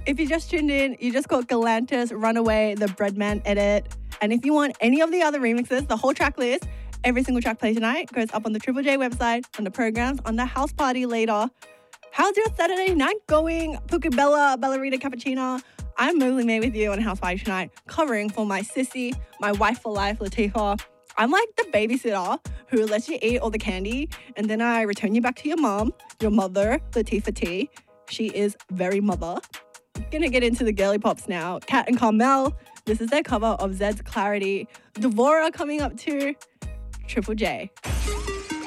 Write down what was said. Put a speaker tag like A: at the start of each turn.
A: If you just tuned in, you just got Galantis, Runaway, the Breadman edit. And if you want any of the other remixes, the whole track list, every single track played tonight goes up on the Triple J website, on the programs, on the house party later. How's your Saturday night going? Puka Bella, Ballerina Cappuccino. I'm Mooley May with you on House Party tonight, covering for my sissy, my wife for life, Latifah. I'm like the babysitter who lets you eat all the candy, and then I return you back to your mom, your mother, Latifah T. She is very mother. Gonna get into the girly pops now. Kat and Carmel, this is their cover of Zed's Clarity. Devora coming up too. Triple J.